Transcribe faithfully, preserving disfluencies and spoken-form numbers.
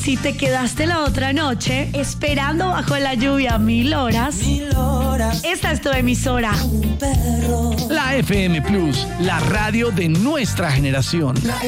si te quedaste la otra noche esperando bajo la lluvia mil horas, Mil horas. esta es tu emisora. Un perro. La F M Plus, la radio de nuestra generación. La